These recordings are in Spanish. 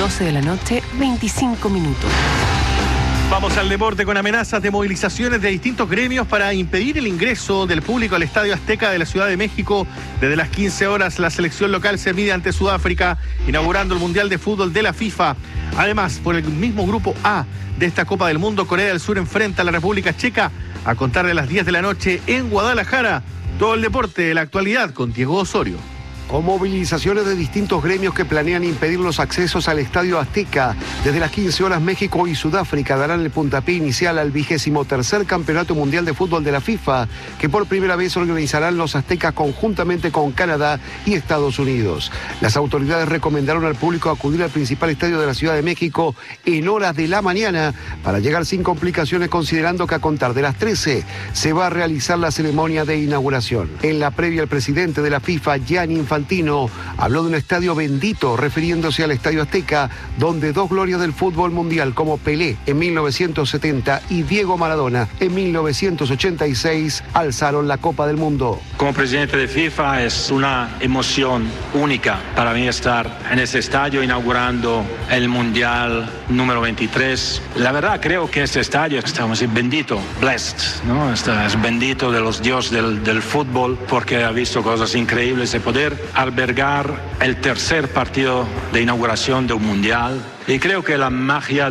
12 de la noche, 25 minutos. Vamos al deporte con amenazas de movilizaciones de distintos gremios para impedir el ingreso del público al Estadio Azteca de la Ciudad de México. Desde las 15 horas la selección local se mide ante Sudáfrica, inaugurando el Mundial de Fútbol de la FIFA. Además, por el mismo grupo A de esta Copa del Mundo, Corea del Sur enfrenta a la República Checa a contar de las 10 de la noche en Guadalajara. Todo el deporte de la actualidad con Diego Osorio. Con movilizaciones de distintos gremios que planean impedir los accesos al Estadio Azteca. Desde las 15 horas México y Sudáfrica darán el puntapié inicial al 23º Campeonato Mundial de Fútbol de la FIFA, que por primera vez organizarán los aztecas conjuntamente con Canadá y Estados Unidos. Las autoridades recomendaron al público acudir al principal estadio de la Ciudad de México en horas de la mañana para llegar sin complicaciones, considerando que a contar de las 13 se va a realizar la ceremonia de inauguración. En la previa, el presidente de la FIFA, Gianni Infantino, habló de un estadio bendito, refiriéndose al Estadio Azteca, donde dos glorias del fútbol mundial como Pelé en 1970 y Diego Maradona en 1986 alzaron la Copa del Mundo. Como presidente de FIFA es una emoción única para mí estar en ese estadio inaugurando el Mundial número 23. La verdad creo que este estadio está bendito, blessed, ¿no? Es bendito de los dioses del fútbol, porque ha visto cosas increíbles de poder albergar el tercer partido de inauguración de un mundial, y creo que la magia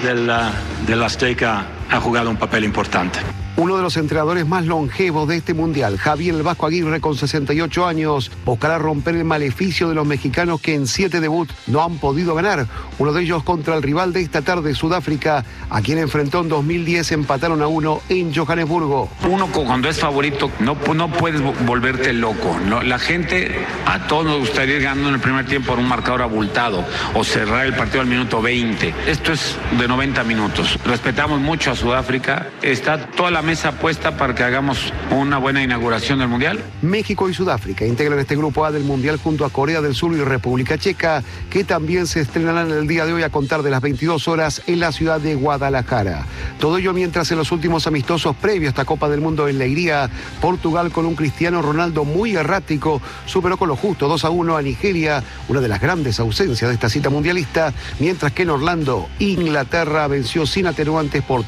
del Azteca ha jugado un papel importante. Uno de los entrenadores más longevos de este mundial, Javier El Vasco Aguirre, con 68 años, buscará romper el maleficio de los mexicanos que en 7 debuts no han podido ganar. Uno de ellos contra el rival de esta tarde, Sudáfrica, a quien enfrentó en 2010, empataron a 1 en Johannesburgo. Uno cuando es favorito no puedes volverte loco, ¿no? La gente, a todos nos gustaría ir ganando en el primer tiempo por un marcador abultado o cerrar el partido al minuto 20. Esto es de 90 minutos. Respetamos mucho a Sudáfrica. Está toda la mesa puesta para que hagamos una buena inauguración del Mundial. México y Sudáfrica integran este grupo A del Mundial junto a Corea del Sur y República Checa, que también se estrenarán el día de hoy a contar de las 22 horas en la ciudad de Guadalajara. Todo ello mientras en los últimos amistosos previos a esta Copa del Mundo en Leiría, Portugal, con un Cristiano Ronaldo muy errático, superó con lo justo 2-1 a Nigeria, una de las grandes ausencias de esta cita mundialista, mientras que en Orlando, Inglaterra venció sin atenuantes por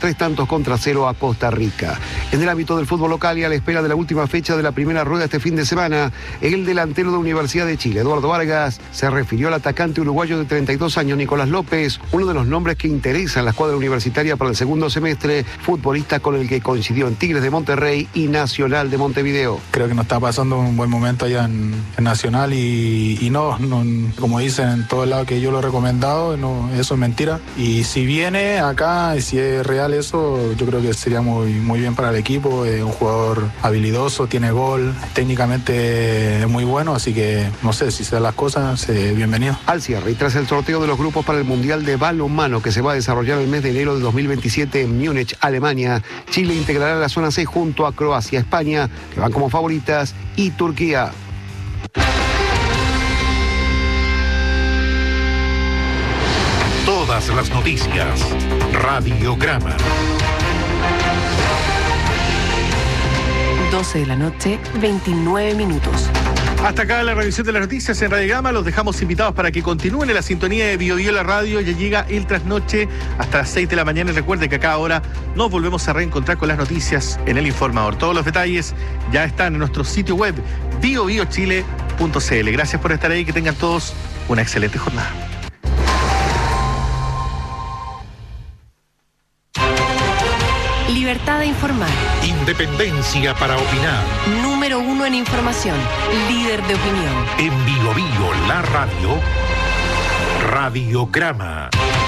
3-0 a Costa Rica. En el ámbito del fútbol local y a la espera de la última fecha de la primera rueda este fin de semana, el delantero de Universidad de Chile, Eduardo Vargas, se refirió al atacante uruguayo de 32 años, Nicolás López, uno de los nombres que interesa en la escuadra universitaria para el segundo semestre, futbolista con el que coincidió en Tigres de Monterrey y Nacional de Montevideo. Creo que nos está pasando un buen momento allá en Nacional y no, como dicen en todos lados que yo lo he recomendado, no, eso es mentira. Y si viene acá, y si es real eso, yo creo que sería muy bien para el equipo. Es un jugador habilidoso, tiene gol, técnicamente es muy bueno, así que no sé, si se dan las cosas, bienvenido. Al cierre y tras el sorteo de los grupos para el Mundial de Balonmano que se va a desarrollar el mes de enero de 2027 en Múnich, Alemania, Chile integrará la zona C junto a Croacia, España, que van como favoritas, y Turquía. Todas las noticias. Radiograma. 12 de la noche, 29 minutos. Hasta acá la revisión de las noticias en Radiograma. Los dejamos invitados para que continúen en la sintonía de Bio Bio la radio. Ya llega el trasnoche hasta las 6 de la mañana. Y recuerde que a cada hora nos volvemos a reencontrar con las noticias en El Informador. Todos los detalles ya están en nuestro sitio web biobiochile.cl. Gracias por estar ahí. Que tengan todos una excelente jornada. Libertad de informar. Independencia para opinar. Número 1 en información. Líder de opinión. En Bio Bio la radio. Radiograma.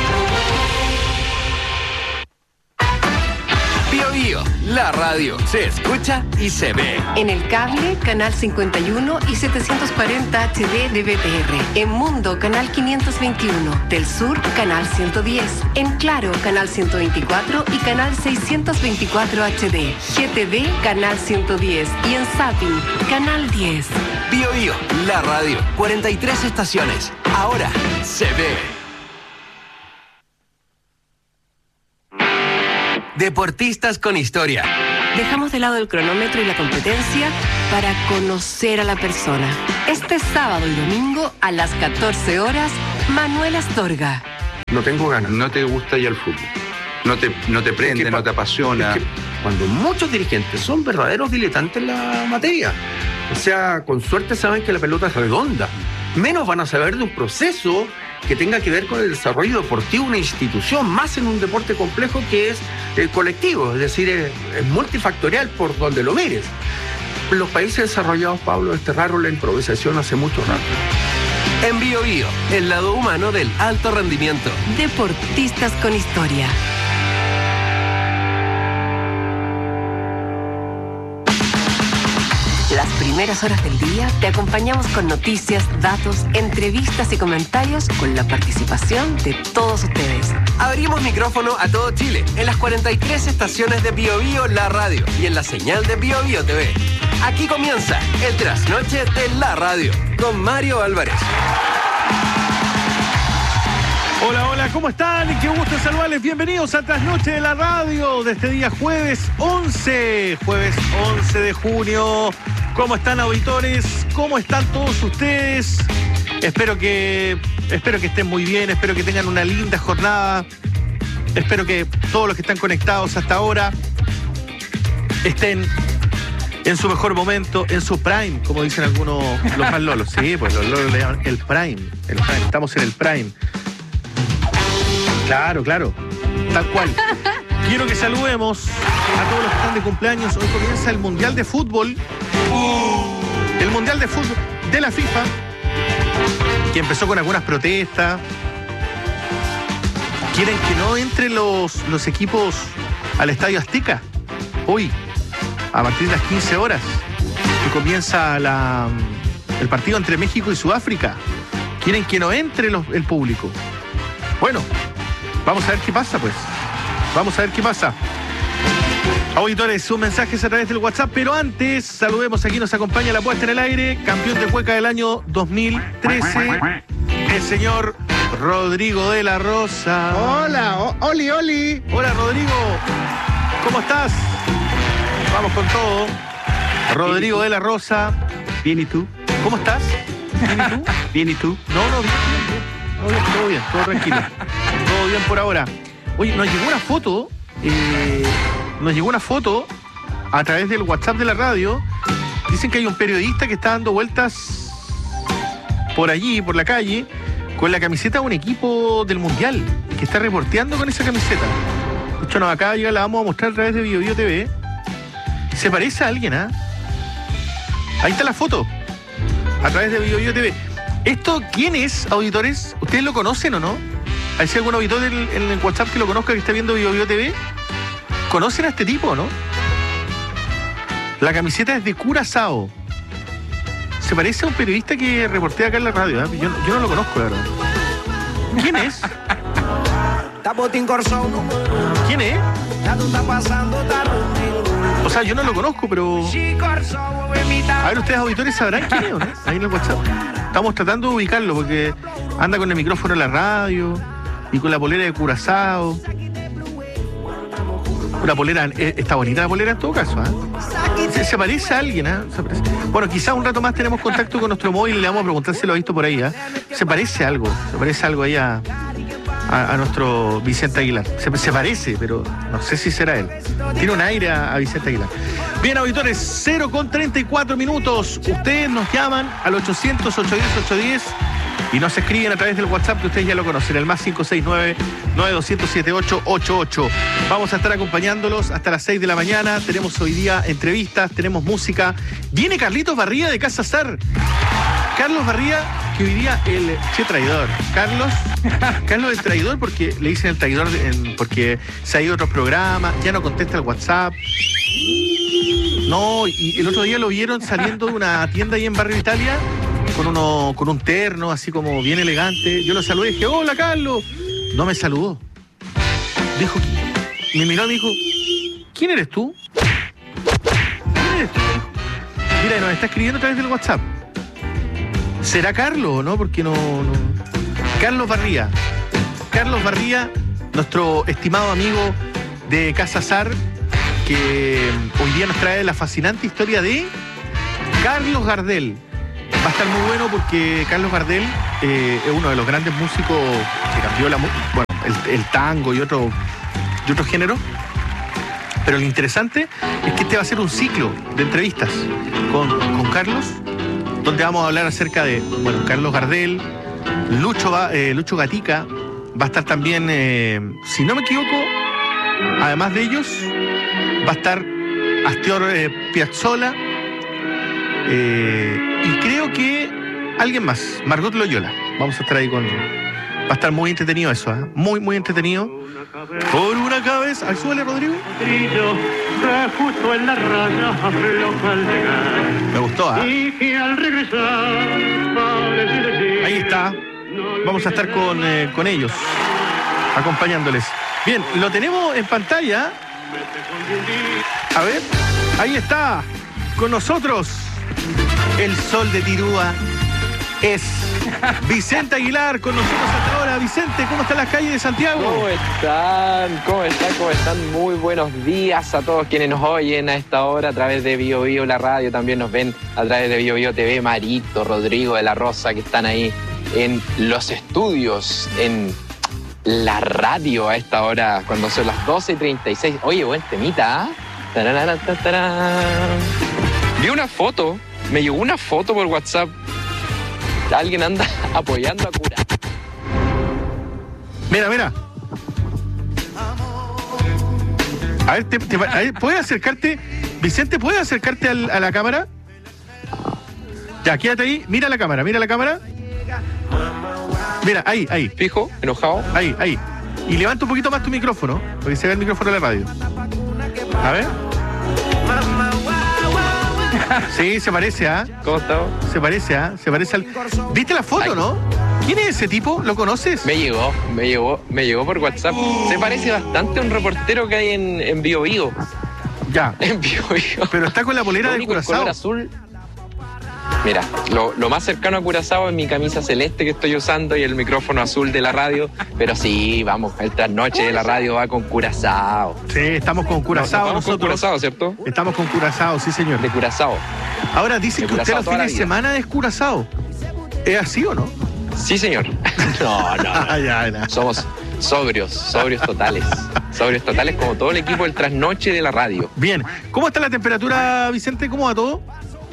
Bio Bio, la radio se escucha y se ve. En el cable, canal 51 y 740 HD de BTR. En Mundo, canal 521. Del Sur, canal 110. En Claro, canal 124 y canal 624 HD. GTV, canal 110. Y en Zapping, canal 10. Bio Bio, la radio. 43 estaciones. Ahora se ve. Deportistas con historia. Dejamos de lado el cronómetro y la competencia para conocer a la persona. Este sábado y domingo a las 14 horas, Manuel Astorga. No tengo ganas. No te gusta ya el fútbol. No te prende, no te apasiona. Es que cuando muchos dirigentes son verdaderos diletantes en la materia, o sea, con suerte saben que la pelota es redonda, menos van a saber de un proceso que tenga que ver con el desarrollo deportivo de una institución, más en un deporte complejo que es colectivo, es decir, es multifactorial por donde lo mires. En los países desarrollados, Pablo, desterraron la improvisación hace mucho rato. En Bio Bio, el lado humano del alto rendimiento. Deportistas con historia. Las primeras horas del día te acompañamos con noticias, datos, entrevistas y comentarios con la participación de todos ustedes. Abrimos micrófono a todo Chile en las 43 estaciones de Bio Bio La Radio y en la señal de Bio Bio TV. Aquí comienza el trasnoche de La Radio con Mario Álvarez. Hola, hola, ¿cómo están? Qué gusto saludarles. Bienvenidos a Trasnoche de la Radio de este día jueves 11 de junio. ¿Cómo están, auditores? ¿Cómo están todos ustedes? Espero que estén muy bien, espero que tengan una linda jornada. Espero que todos los que están conectados hasta ahora estén en su mejor momento, en su prime, como dicen algunos, los más lolos. Sí, pues los lolos le llaman el prime. Estamos en el prime. Claro, tal cual. Quiero que saludemos a todos los que están de cumpleaños. Hoy comienza el Mundial de Fútbol. El Mundial de Fútbol de la FIFA, que empezó con algunas protestas. Quieren que no entren los equipos al Estadio Azteca hoy, a partir de las 15 horas, que comienza el partido entre México y Sudáfrica. Quieren que no entre el público. Bueno, vamos a ver qué pasa, pues. Vamos a ver qué pasa. Auditores, sus mensajes a través del WhatsApp, pero antes, saludemos, aquí nos acompaña la puesta en el aire, campeón de cueca del año 2013, el señor Rodrigo de la Rosa. Hola, Oli. Hola, Rodrigo, ¿cómo estás? Vamos con todo. Rodrigo de la Rosa. Bien, ¿y tú? ¿Cómo estás? ¿Bien y tú? Bien, ¿y tú? No, bien, todo tranquilo. Todo bien por ahora. Oye, nos llegó una foto a través del WhatsApp de la radio. Dicen que hay un periodista que está dando vueltas por allí, por la calle, con la camiseta de un equipo del Mundial, que está reporteando con esa camiseta. De hecho, nos acaba de llegar, la vamos a mostrar a través de Bio Bio TV. Se parece a alguien, ¿ah? Ahí está la foto, a través de Bio Bio TV. ¿Esto quién es, auditores? ¿Ustedes lo conocen o no? ¿Hay algún auditor en el WhatsApp que lo conozca, que esté viendo Bio Bio TV? ¿Conocen a este tipo, no? La camiseta es de Curazao. Se parece a un periodista que reportea acá en la radio, ¿eh? Yo no lo conozco, la verdad. ¿Quién es? ¿Quién es? O sea, yo no lo conozco, pero... A ver, ustedes, auditores, sabrán quién es, ¿no? Ahí en el WhatsApp. Estamos tratando de ubicarlo porque anda con el micrófono en la radio y con la polera de Curazao. Una polera, está bonita la polera en todo caso, ¿eh? Se parece a alguien, ¿eh? Bueno, quizás un rato más tenemos contacto con nuestro móvil y le vamos a preguntar si lo ha visto por ahí, ¿eh? Se parece algo ahí a nuestro Vicente Aguilar. Se parece, pero no sé si será él. Tiene un aire a Vicente Aguilar. Bien, auditores, 0:34 minutos. Ustedes nos llaman al 800-810-810 y nos escriben a través del WhatsApp, que ustedes ya lo conocen, el más 569-9200-7888. Vamos a estar acompañándolos hasta las 6 de la mañana. Tenemos hoy día entrevistas, tenemos música. Viene Carlitos Barría de Casa Sar. Carlos Barría, que hoy día el traidor. Carlos el traidor, porque le dicen el traidor porque se ha ido a otros programas, ya no contesta el WhatsApp. No, y el otro día lo vieron saliendo de una tienda ahí en Barrio Italia con un terno así como bien elegante. Yo lo saludé y dije, hola, Carlos. No me saludó. Dijo, me miró y me dijo, ¿quién eres tú? Mira, nos está escribiendo a través del WhatsApp. ¿Será Carlos o no? Porque no. Carlos Barría, nuestro estimado amigo de Casa Sar, que hoy día nos trae la fascinante historia de Carlos Gardel. Va a estar muy bueno porque Carlos Gardel es uno de los grandes músicos que cambió el tango y otro género. Pero lo interesante es que este va a ser un ciclo de entrevistas con Carlos, donde vamos a hablar acerca de, Carlos Gardel, Lucho Gatica, va a estar también, si no me equivoco, además de ellos, va a estar Astor Piazzolla, y creo que alguien más, Margot Loyola. Vamos a estar ahí va a estar muy entretenido eso, ¿eh? Muy, muy entretenido. Por una cabeza. Ahí súbele, Rodrigo. Me gustó, ¿eh? Ahí está. Vamos a estar con ellos, acompañándoles. Bien, lo tenemos en pantalla. A ver, ahí está, con nosotros, el sol de Tirúa. Es Vicente Aguilar con nosotros hasta ahora. Vicente, ¿cómo están las calles de Santiago? ¿Cómo están? Muy buenos días a todos quienes nos oyen a esta hora a través de Bio Bio, la radio. También nos ven a través de Bio Bio TV, Marito, Rodrigo de la Rosa, que están ahí en los estudios, en la radio a esta hora, cuando son las 12:36. Oye, buen temita, ¿eh? Vi una foto, me llegó una foto por WhatsApp. Alguien anda apoyando a Cura. Mira. A ver, ¿puedes acercarte? Vicente, ¿puedes acercarte a la cámara? Ya, quédate ahí. Mira la cámara. Mira, ahí. Fijo, enojado. Ahí. Y levanta un poquito más tu micrófono, porque se ve el micrófono de la radio. A ver. Sí, se parece, ¿ah? ¿Cómo está? Se parece al... ¿Viste la foto, no? ¿Quién es ese tipo? ¿Lo conoces? Me llegó por WhatsApp. Se parece bastante a un reportero que hay en Bio Bio. Ya. En Bio Bio. Pero está con la polera de Curazao. Color azul. Mira, lo más cercano a Curazao es mi camisa celeste que estoy usando y el micrófono azul de la radio. Pero sí, vamos, el trasnoche de la radio va con Curazao. Sí, estamos con Curazao. Vamos con Curazao, ¿cierto? Estamos con Curazao, sí, señor. De Curazao. Ahora dicen que usted los fines de semana es Curazao. ¿Es así o no? Sí, señor. No. Somos sobrios totales. Sobrios totales como todo el equipo del trasnoche de la radio. Bien. ¿Cómo está la temperatura, Vicente? ¿Cómo va todo?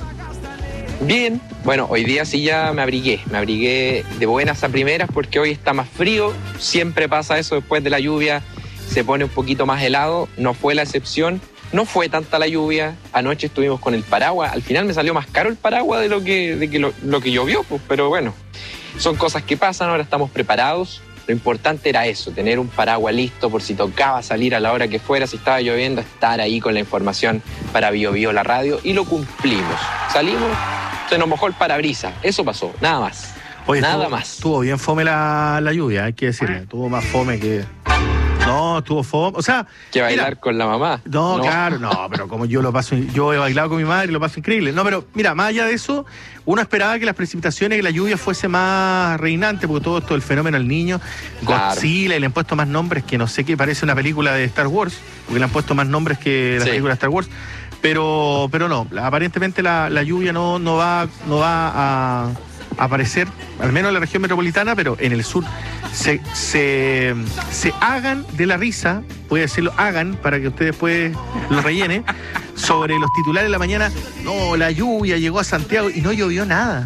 Bien, bueno, hoy día sí ya me abrigué de buenas a primeras porque hoy está más frío, siempre pasa eso después de la lluvia, se pone un poquito más helado, no fue la excepción, no fue tanta la lluvia, anoche estuvimos con el paraguas, al final me salió más caro el paraguas de lo que llovió, pues, pero bueno, son cosas que pasan, ahora estamos preparados. Lo importante era eso, tener un paraguas listo por si tocaba salir a la hora que fuera, si estaba lloviendo, estar ahí con la información para Bio Bio, la radio, y lo cumplimos. Salimos, se nos mojó el parabrisas, eso pasó, nada más. Oye, nada más. Estuvo bien fome la lluvia, hay que decirle, estuvo más fome que... No, estuvo fome, o sea... ¿Que bailar con la mamá? No, claro, no, pero como yo he bailado con mi madre y lo paso increíble. No, pero mira, más allá de eso, uno esperaba que las precipitaciones y la lluvia fuese más reinante, porque todo esto, el fenómeno del niño, claro. Godzilla, y le han puesto más nombres que no sé qué, parece una película de Star Wars, porque le han puesto más nombres que las películas de Star Wars, pero no, aparentemente la lluvia no va a aparecer, al menos en la región metropolitana, pero en el sur se hagan de la risa, voy a decirlo, hagan, para que usted después lo rellene, sobre los titulares de la mañana. No, la lluvia llegó a Santiago y no llovió nada.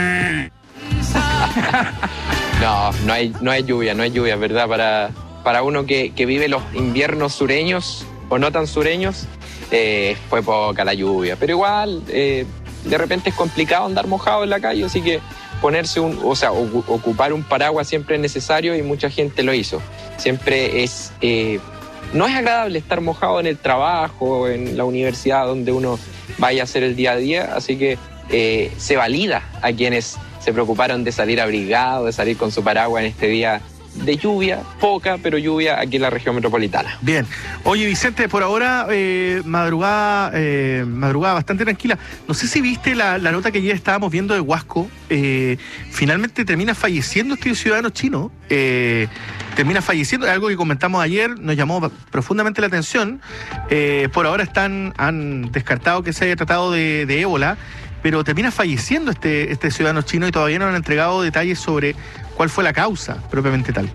No hay lluvia, ¿verdad? Para uno que vive los inviernos sureños o no tan sureños, fue poca la lluvia, pero igual de repente es complicado andar mojado en la calle, así que ponerse ocupar un paraguas siempre es necesario y mucha gente lo hizo. Siempre no es agradable estar mojado en el trabajo, en la universidad, donde uno vaya a hacer el día a día, así que se valida a quienes se preocuparon de salir abrigado, de salir con su paraguas en este día de lluvia, poca, pero lluvia aquí en la región metropolitana. Bien. Oye, Vicente, por ahora, madrugada bastante tranquila. No sé si viste la nota que ya estábamos viendo de Huasco. Finalmente termina falleciendo este ciudadano chino. Termina falleciendo, algo que comentamos ayer, nos llamó profundamente la atención. Por ahora han descartado que se haya tratado de ébola. pero termina falleciendo este ciudadano chino y todavía no han entregado detalles sobre cuál fue la causa propiamente tal.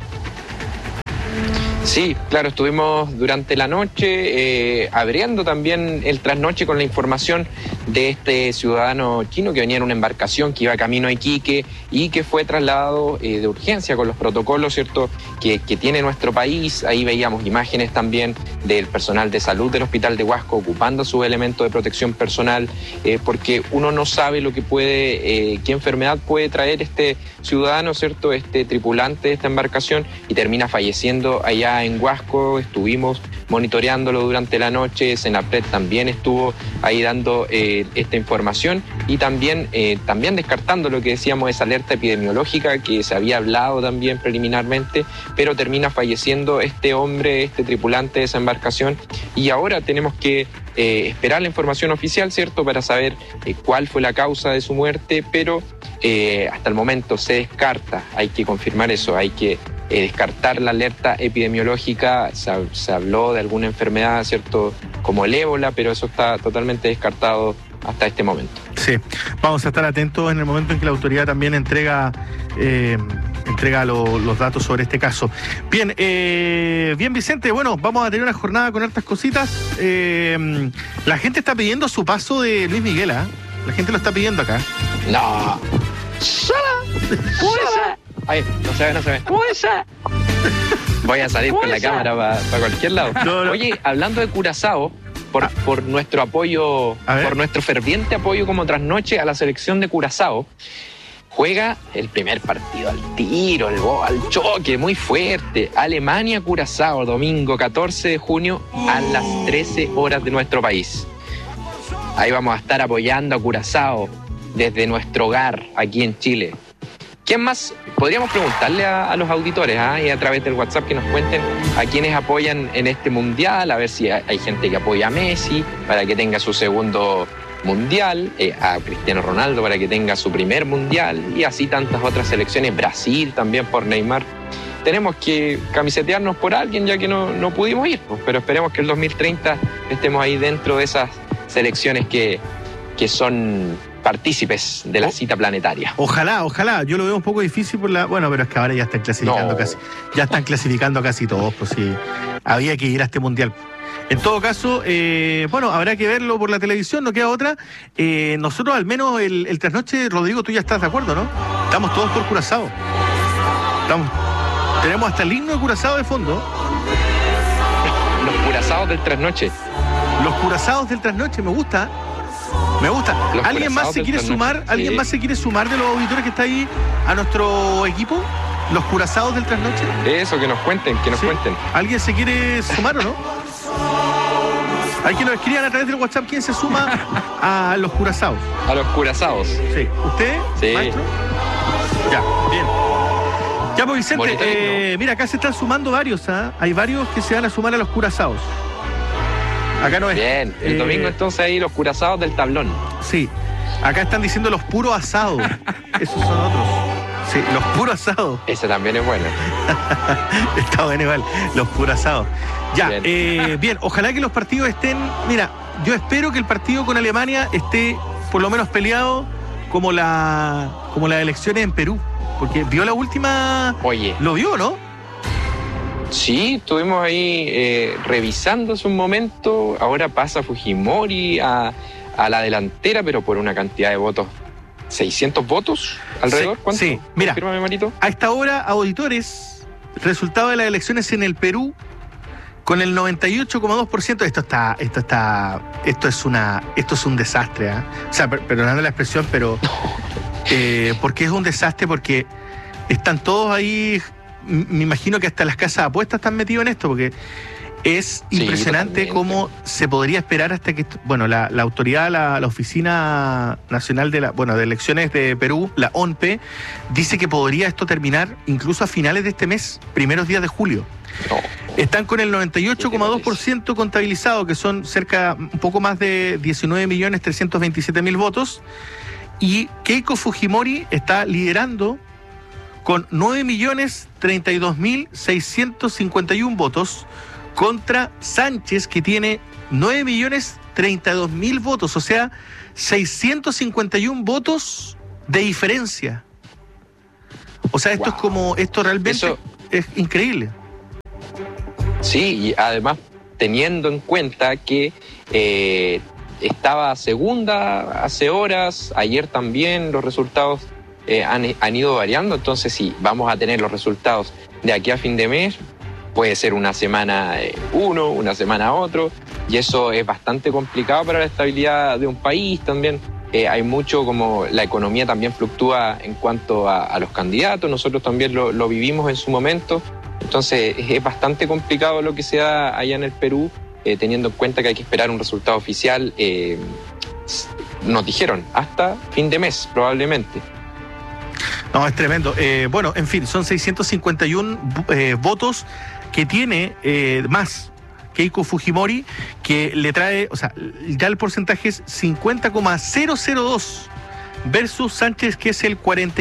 Sí, claro, estuvimos durante la noche abriendo también el trasnoche con la información de este ciudadano chino que venía en una embarcación que iba camino a Iquique y que fue trasladado de urgencia con los protocolos, ¿cierto?, que tiene nuestro país. Ahí veíamos imágenes también del personal de salud del hospital de Huasco ocupando sus elementos de protección personal, porque uno no sabe lo que puede, qué enfermedad puede traer este ciudadano, ¿cierto?, este tripulante de esta embarcación, y termina falleciendo allá en Huasco. Estuvimos monitoreándolo durante la noche. Senapred también estuvo ahí dando esta información y también descartando lo que decíamos, esa alerta epidemiológica que se había hablado también preliminarmente, pero termina falleciendo este hombre, este tripulante de esa embarcación, y ahora tenemos que esperar la información oficial, ¿cierto?, para saber cuál fue la causa de su muerte, pero hasta el momento se descarta, hay que confirmar eso, hay que descartar la alerta epidemiológica. Se habló de alguna enfermedad, ¿cierto?, como el ébola, pero eso está totalmente descartado hasta este momento. Sí, vamos a estar atentos en el momento en que la autoridad también entrega los datos sobre este caso. Bien, Vicente, bueno, vamos a tener una jornada con hartas cositas. La gente está pidiendo su paso de Luis Miguel, ¿eh? La gente lo está pidiendo acá. No. Ay, no se ve. Voy a salir con la cámara para cualquier lado. No. Oye, hablando de Curazao, por nuestro apoyo, por nuestro ferviente apoyo como trasnoche a la selección de Curazao, juega el primer partido al tiro, al choque, muy fuerte. Alemania-Curazao, domingo 14 de junio a las 13 horas de nuestro país. Ahí vamos a estar apoyando a Curazao desde nuestro hogar aquí en Chile. ¿Quién más? Podríamos preguntarle a los auditores y a través del WhatsApp que nos cuenten a quienes apoyan en este mundial, a ver si hay gente que apoya a Messi para que tenga su segundo mundial, a Cristiano Ronaldo para que tenga su primer mundial, y así tantas otras selecciones, Brasil también por Neymar. Tenemos que camisetearnos por alguien ya que no pudimos ir, pero esperemos que el 2030 estemos ahí dentro de esas selecciones que son partícipes de la cita planetaria. Ojalá. Yo lo veo un poco difícil bueno, pero es que ahora ya están clasificando ya están clasificando casi todos, pues sí, había que ir a este mundial. En todo caso, bueno, habrá que verlo por la televisión, no queda otra. Nosotros al menos el trasnoche, Rodrigo, tú ya estás de acuerdo, ¿no? Estamos todos por Curazao. Tenemos hasta el himno de Curazao de fondo. Los curazaos del trasnoche. Los curazaos del trasnoche, me gusta. ¿Alguien más se quiere sumar? ¿Alguien más se quiere sumar de los auditores que está ahí a nuestro equipo? Los curazaos del trasnoche. Eso, que nos cuenten, cuenten. ¿Alguien se quiere sumar o no? Hay que nos escriban a través del WhatsApp quién se suma a los curazaos. A los curazaos. Sí. ¿Usted, maestro? Ya, bien. Ya, pues Vicente, mira, acá se están sumando varios, Hay varios que se van a sumar a los curazaos. Acá no es. Bien, el domingo entonces ahí los curazaos del tablón. Sí, acá están diciendo los puros asados. Esos son otros. Sí, los puros asados. Ese también es bueno. Está bueno igual, los puros asados. Ya, bien, ojalá que los partidos estén... Mira, yo espero que el partido con Alemania esté por lo menos peleado como las elecciones en Perú. Porque vio la última... Oye. ¿Lo vio, no? Sí, estuvimos ahí revisando hace un momento. Ahora pasa Fujimori a la delantera, pero por una cantidad de votos. ¿600 votos alrededor? ¿Cuánto? Sí, mira, confírmame, Marito. A esta hora, auditores, resultado de las elecciones en el Perú, con el 98,2%. Esto es un desastre, O sea, perdonando la expresión, pero porque es un desastre, porque están todos ahí. Me imagino que hasta las casas de apuestas están metidos en esto, porque es impresionante cómo se podría esperar hasta que, bueno, la autoridad, la Oficina Nacional de Elecciones de Perú, la ONPE, dice que podría esto terminar incluso a finales de este mes, primeros días de julio. Están con el 98,2% contabilizado, que son un poco más de 19.327.000 votos, y Keiko Fujimori está liderando con 9.032.651 votos, contra Sánchez, que tiene 9.032.000 votos, o sea, 651 votos de diferencia. O sea, esto es como, esto realmente es increíble. Sí, y además teniendo en cuenta que estaba segunda hace horas, ayer también los resultados han ido variando, entonces sí, vamos a tener los resultados de aquí a fin de mes, puede ser una semana uno, una semana otro, y eso es bastante complicado para la estabilidad de un país también. Hay mucho, como la economía también fluctúa en cuanto a los candidatos, nosotros también lo vivimos en su momento, entonces es bastante complicado lo que se da allá en el Perú, teniendo en cuenta que hay que esperar un resultado oficial, nos dijeron, hasta fin de mes probablemente. No, es tremendo. Bueno, en fin, son 651 votos que tiene más Keiko Fujimori, que le trae, o sea, ya el porcentaje es 50,002 versus Sánchez, que es el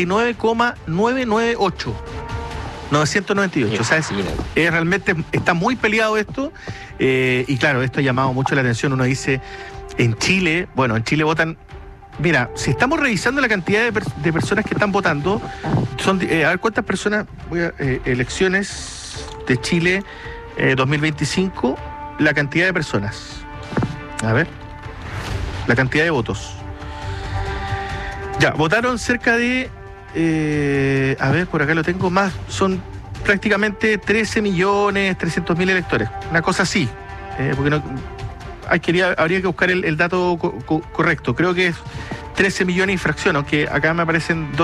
49,998. 998. O sea, realmente está muy peleado esto. Y claro, esto ha llamado mucho la atención. Uno dice, en Chile votan. Mira, si estamos revisando la cantidad de personas que están votando, son, a ver cuántas personas, elecciones de Chile 2025, la cantidad de personas. A ver, la cantidad de votos. Ya, votaron cerca de, a ver, por acá lo tengo más, son prácticamente 13.300.000 electores, una cosa así, porque no... habría que buscar el dato correcto. Creo que es 13 millones y fracción, aunque acá me aparecen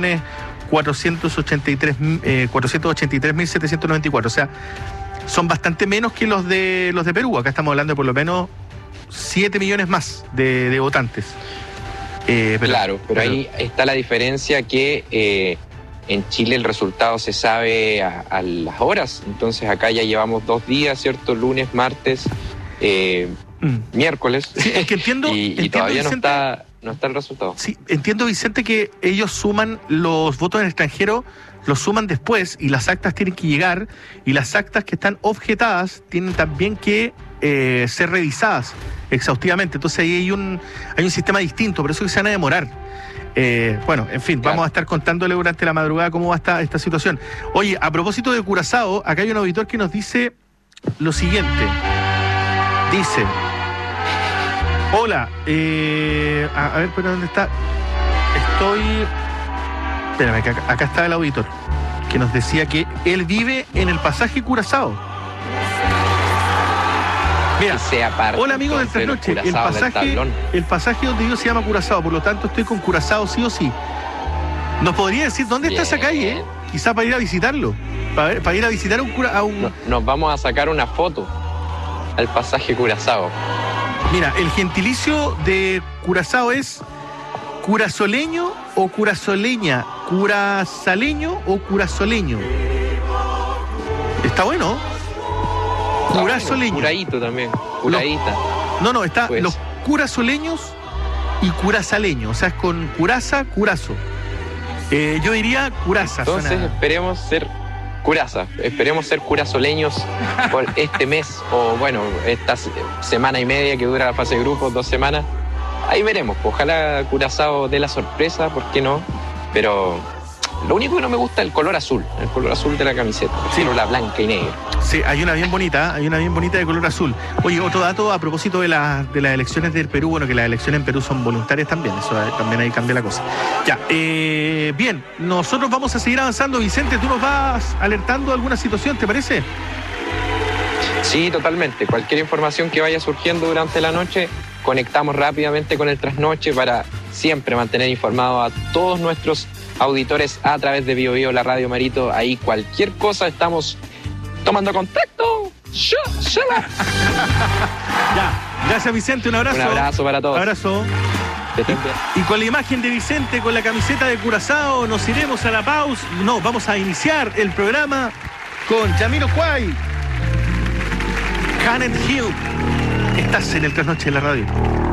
12.483.794. O sea, son bastante menos que los de Perú. Acá estamos hablando de por lo menos 7 millones más de votantes. Pero ahí está la diferencia, que en Chile el resultado se sabe a las horas. Entonces acá ya llevamos 2 días, ¿cierto? Lunes, martes, miércoles. Sí, es que entiendo, y todavía Vicente, no está el resultado. Sí, entiendo, Vicente, que ellos suman los votos en el extranjero, los suman después, y las actas tienen que llegar, y las actas que están objetadas tienen también que ser revisadas exhaustivamente. Entonces ahí hay un sistema distinto, por eso que se van a demorar. Bueno, en fin, claro, vamos a estar contándole durante la madrugada cómo va esta situación. Oye, a propósito de Curazao, acá hay un auditor que nos dice lo siguiente. Dice: hola, a ver, pero ¿dónde está? Espérame, que acá está el auditor, que nos decía que él vive en el pasaje Curazao. Mira, hola amigo del trasnoche, el pasaje donde yo se llama Curazao, por lo tanto estoy con Curazao sí o sí. ¿Nos podría decir dónde está esa calle? Quizá para ir a visitarlo, para ir a visitar a un... Nos vamos a sacar una foto al pasaje Curazao. Mira, el gentilicio de Curazao es curazoleño o curazoleña, curazaleño o curazoleño. Está bueno. Curazoleño. Curadito también, curadita. No, está pues los curazoleños y curazaleños, o sea, es con curaza, curazo. Yo diría curaza. Entonces suena... esperemos ser curazoleños por este mes, o bueno, esta semana y media que dura la fase de grupos, 2 semanas. Ahí veremos, ojalá Curazao dé la sorpresa, ¿por qué no? Pero lo único que no me gusta es el color azul de la camiseta, sino la blanca y negra. Sí, hay una bien bonita de color azul. Oye, otro dato a propósito de las elecciones del Perú, bueno, que las elecciones en Perú son voluntarias también, eso también ahí cambia la cosa. Ya, bien, nosotros vamos a seguir avanzando. Vicente, tú nos vas alertando de alguna situación, ¿te parece? Sí, totalmente. Cualquier información que vaya surgiendo durante la noche, conectamos rápidamente con el trasnoche para siempre mantener informados a todos nuestros auditores a través de Bio la Radio Marito. Ahí cualquier cosa estamos tomando contacto. Ya, gracias Vicente, un abrazo. Un abrazo para todos. Un abrazo. Y con la imagen de Vicente, con la camiseta de Curazao, nos iremos a la pausa. No, vamos a iniciar el programa con Jamiroquai, Cannon Hill. Estás en el Trasnoche de la Radio.